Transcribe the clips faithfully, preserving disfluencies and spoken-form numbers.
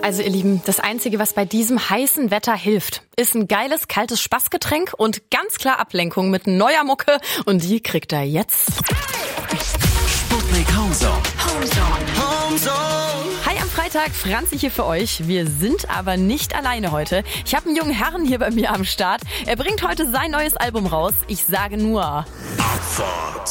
Also ihr Lieben, das Einzige, was bei diesem heißen Wetter hilft, ist ein geiles, kaltes Spaßgetränk und ganz klar Ablenkung mit neuer Mucke. Und die kriegt ihr jetzt. Sputnik Homezone. Homezone. Homezone. Hi am Freitag, Franzi hier für euch. Wir sind aber nicht alleine heute. Ich habe einen jungen Herrn hier bei mir am Start. Er bringt heute sein neues Album raus. Ich sage nur Abfahrt.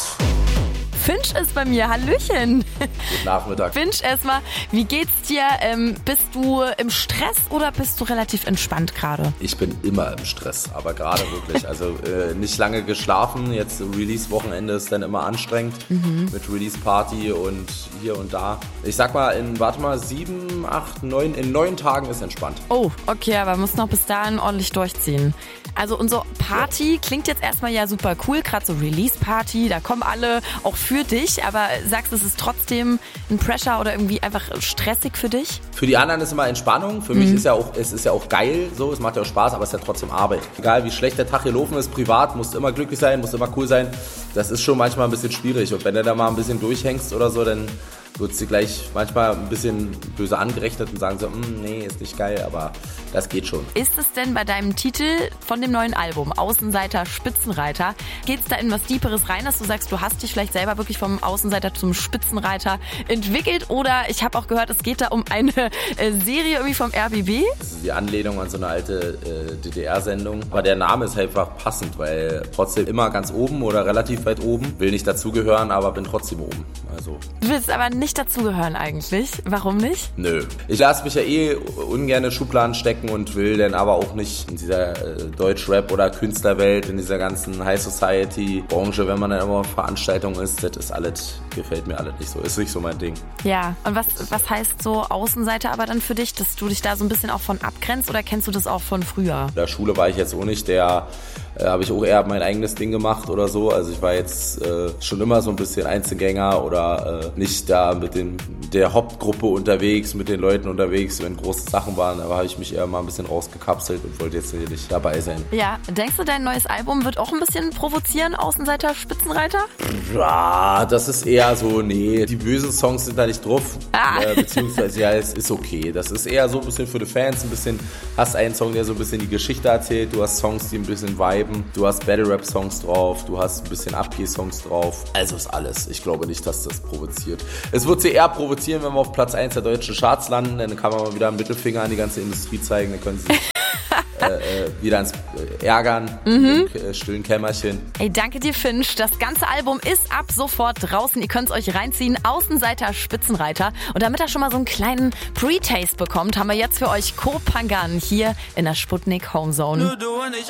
Finch ist bei mir. Hallöchen. Guten Nachmittag. Finch, erstmal, wie geht's dir? Ähm, bist du im Stress oder bist du relativ entspannt gerade? Ich bin immer im Stress, aber gerade wirklich. Also äh, nicht lange geschlafen. Jetzt Release-Wochenende ist dann immer anstrengend mhm. mit Release-Party und hier und da. Ich sag mal, in, warte mal, sieben, acht, neun, in neun Tagen ist entspannt. Oh, okay, aber muss noch bis dahin ordentlich durchziehen. Also unsere Party klingt jetzt erstmal ja super cool, gerade so Release-Party, da kommen alle auch für dich, aber sagst du, es ist trotzdem ein Pressure oder irgendwie einfach stressig für dich? Für die anderen ist immer Entspannung, für mhm. mich ist ja auch, es ist ja auch geil, so, es macht ja auch Spaß, aber es ist ja trotzdem Arbeit. Egal wie schlecht der Tag gelaufen ist, privat, musst du immer glücklich sein, musst immer cool sein, das ist schon manchmal ein bisschen schwierig und wenn du da mal ein bisschen durchhängst oder so, dann wird sie gleich manchmal ein bisschen böse angerechnet und sagen so, nee, ist nicht geil, aber das geht schon. Ist es denn bei deinem Titel von dem neuen Album, Außenseiter, Spitzenreiter, geht es da in was Deeperes rein, dass du sagst, du hast dich vielleicht selber wirklich vom Außenseiter zum Spitzenreiter entwickelt oder ich habe auch gehört, es geht da um eine äh, Serie irgendwie vom R B B? Das ist die Anlehnung an so eine alte äh, D D R-Sendung, aber der Name ist halt einfach passend, weil trotzdem immer ganz oben oder relativ weit oben, will nicht dazugehören, aber bin trotzdem oben. Also. Du willst aber nicht dazugehören eigentlich. Warum nicht? Nö. Ich lasse mich ja eh ungern in Schubladen stecken und will dann aber auch nicht in dieser äh, Deutsch-Rap- oder Künstlerwelt, in dieser ganzen High-Society-Branche, wenn man dann immer auf Veranstaltungen ist, das ist alles, gefällt mir alles nicht so. Ist nicht so mein Ding. Ja, und was, was heißt so Außenseiter aber dann für dich, dass du dich da so ein bisschen auch von abgrenzt oder kennst du das auch von früher? In der Schule war ich jetzt auch nicht der, äh, habe ich auch eher mein eigenes Ding gemacht oder so. Also ich war jetzt äh, schon immer so ein bisschen Einzelgänger oder äh, nicht da mit den, der Hauptgruppe unterwegs, mit den Leuten unterwegs, wenn große Sachen waren. Aber habe ich mich eher mal ein bisschen rausgekapselt und wollte jetzt hier nicht dabei sein. Ja, denkst du, dein neues Album wird auch ein bisschen provozieren, Außenseiter, Spitzenreiter? Ja, das ist eher so, nee, die bösen Songs sind da nicht drauf. Ah. Äh, beziehungsweise, ja, es ist okay. Das ist eher so ein bisschen für die Fans, ein bisschen, hast einen Song, der so ein bisschen die Geschichte erzählt, du hast Songs, die ein bisschen viben, du hast Battle-Rap-Songs drauf, du hast ein bisschen Abgeh-Songs drauf. Also ist alles. Ich glaube nicht, dass das provoziert. Es wird sie eher provozieren, wenn wir auf Platz eins der deutschen Charts landen, dann kann man mal wieder einen Mittelfinger an die ganze Industrie zeigen, dann können sie äh, äh, wieder ans äh, Ärgern mhm. im äh, stillen Kämmerchen. Hey, danke dir, Finch. Das ganze Album ist ab sofort draußen. Ihr könnt es euch reinziehen. Außenseiter, Spitzenreiter. Und damit ihr schon mal so einen kleinen Pre-Taste bekommt, haben wir jetzt für euch Kopangan hier in der Sputnik Homezone.